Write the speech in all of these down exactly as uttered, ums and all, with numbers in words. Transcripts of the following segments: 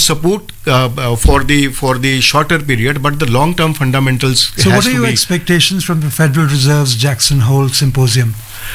support uh, uh, for the for the shorter period, but the long term fundamentals. So, has what are to your be, expectations from the Federal Reserve's Jackson Hole Symposium?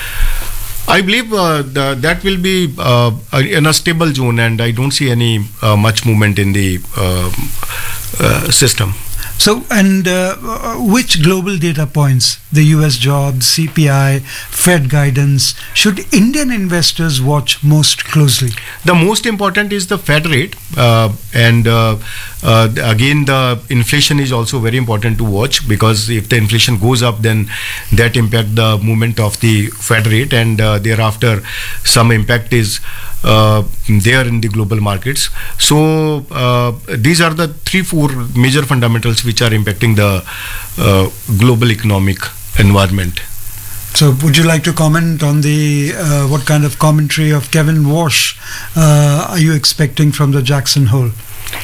I believe uh, the, that will be uh, in a stable zone, and I don't see any uh, much movement in the uh, uh, system. So, and uh, which global data points, the U S jobs, C P I, Fed guidance, should Indian investors watch most closely? The most important is the Fed rate, uh, and uh, uh, again the inflation is also very important to watch, because if the inflation goes up, then that impact the movement of the Fed rate, and uh, thereafter some impact is uh, there in the global markets. So uh, these are the three, four major fundamentals which are impacting the uh, global economic environment. So, would you like to comment on the uh, what kind of commentary of Kevin Walsh uh, are you expecting from the Jackson Hole?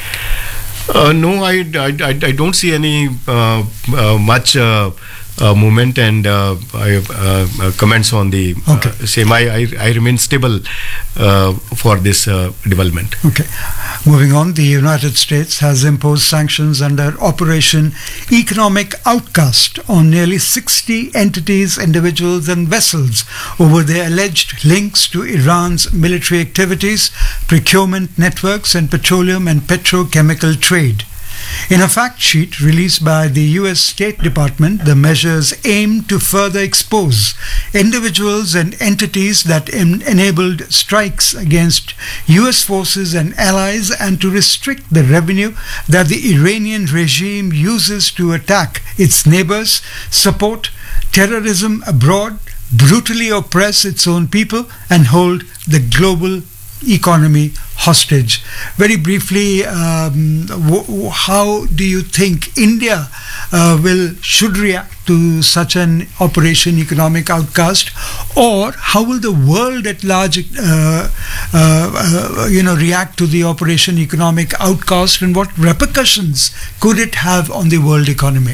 Uh, no, I, I, I, I don't see any uh, uh, much uh, uh, movement and uh, I, uh, uh, comments on the okay. uh, same. I, I, I remain stable uh, for this uh, development. Okay. Moving on, the United States has imposed sanctions under Operation Economic Outcast on nearly sixty entities, individuals and vessels over their alleged links to Iran's military activities, procurement networks and petroleum and petrochemical trade. In a fact sheet released by the U S State Department, the measures aim to further expose individuals and entities that en- enabled strikes against U S forces and allies, and to restrict the revenue that the Iranian regime uses to attack its neighbors, support terrorism abroad, brutally oppress its own people, and hold the global economy hostage. Very briefly, um, w- how do you think India uh, will should react to such an Operation Economic Outcast, or how will the world at large, uh, uh, uh, you know, react to the Operation Economic Outcast, and what repercussions could it have on the world economy?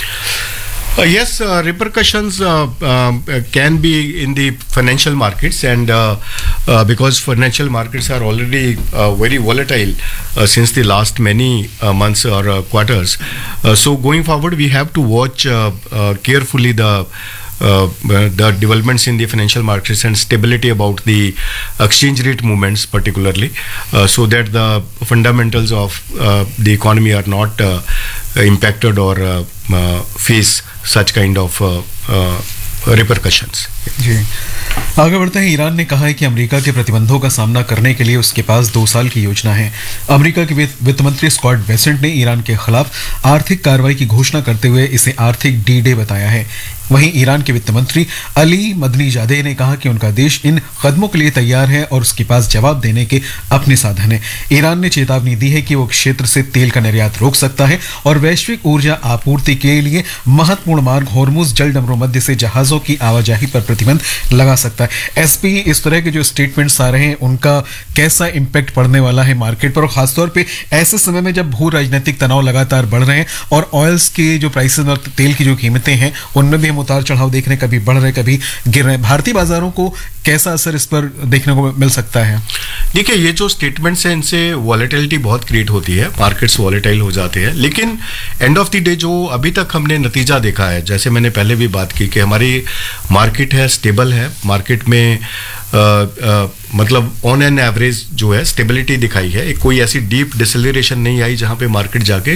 Uh, yes, uh, repercussions uh, um, uh, can be in the financial markets, and uh, uh, because financial markets are already uh, very volatile uh, since the last many uh, months or uh, quarters. Uh, so going forward, we have to watch uh, uh, carefully the Uh, the developments in the financial markets and stability about the exchange rate movements particularly, uh, so that the fundamentals of uh, the economy are not uh, impacted or uh, uh, face such kind of uh, uh, repercussions. जी आगे बढ़ते हैं। Iran ने कहा है कि America के प्रतिबंधों का सामना करने के लिए उसके पास दो साल की योजना है। अमेरिका के वित्त मंत्री स्कॉट बेसेंट ने ईरान के खिलाफ आर्थिक कार्रवाई की घोषणा करते हुए इसे आर्थिक डी डे बताया है। वहीं ईरान के वित्त मंत्री अली मदनीजादे ने कहा कि उनका देश इन कदमों के लिए तैयार है और उसके पास जवाब देने के अपने साधन हैं। ईरान ने चेतावनी दी है कि वो क्षेत्र से तेल का निर्यात रोक सकता है और वैश्विक ऊर्जा आपूर्ति के लिए महत्वपूर्ण मार्ग होर्मुज जल डमरू मध्य से जहाजों की आवाजाही पर प्रतिबंध लगा सकता है। एसपी, इस तरह के जो स्टेटमेंट्स आ रहे हैं उनका कैसा इंपैक्ट पड़ने वाला है मार्केट पर, और खासतौर पे ऐसे समय में जब भू राजनीतिक तनाव लगातार बढ़ रहे हैं और ऑयल्स के जो प्राइसेस और तेल की जो कीमतें हैं उनमें भी हम उतार चढ़ाव देख रहे हैं, कभी बढ़ रहे कभी गिर रहे हैं। भारतीय बाजारों को कैसा असर इस पर देखने को मिल सकता है? देखिए, ये जो स्टेटमेंट्स हैं इनसे वॉलेटिलिटी बहुत क्रिएट होती है, मार्केट्स वॉलेटाइल हो जाते हैं, लेकिन एंड ऑफ द डे जो अभी तक हमने नतीजा देखा है, जैसे मैंने पहले भी बात की कि हमारी मार्केट है स्टेबल है, मार्केट में आ, आ, मतलब ऑन एन एवरेज जो है स्टेबिलिटी दिखाई है। एक कोई ऐसी डीप डिसलेरेशन नहीं आई जहां पे मार्केट जाके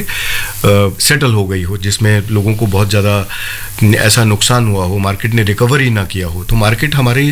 सेटल हो गई हो, जिसमें लोगों को बहुत ज़्यादा ऐसा नुकसान हुआ हो, मार्केट ने रिकवर ही ना किया हो। तो मार्केट हमारी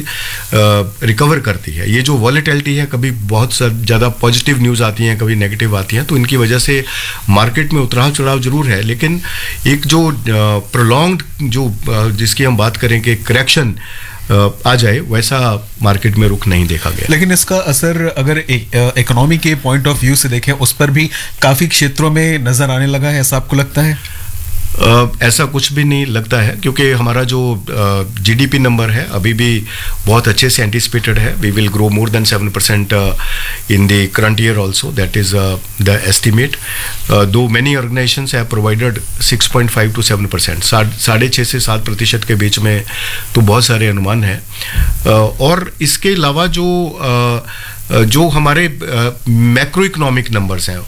रिकवर करती है। ये जो वॉलेटिलिटी है, कभी बहुत ज़्यादा पॉजिटिव न्यूज़ आती हैं, कभी नेगेटिव आती हैं, तो इनकी वजह से मार्केट में उतराव चढ़ाव जरूर है, लेकिन एक जो प्रोलॉन्ग्ड जो जिसकी हम बात करें कि करेक्शन आ जाए, वैसा मार्केट में रुख नहीं देखा गया। लेकिन इसका असर अगर इकोनॉमी के पॉइंट ऑफ व्यू से देखें उस पर भी काफी क्षेत्रों में नजर आने लगा है, ऐसा आपको लगता है? Uh, ऐसा कुछ भी नहीं लगता है, क्योंकि हमारा जो जीडीपी uh, नंबर है अभी भी बहुत अच्छे से एंटिसिपेटेड है। We will grow more than seven percent in the current year also, that is the estimate, दो many organisations have provided six point five to seven percent, साढ़े छः से सात प्रतिशत के बीच में तो बहुत सारे अनुमान हैं। uh, और इसके अलावा जो uh, जो हमारे मैक्रो इकोनॉमिक नंबर्स हैं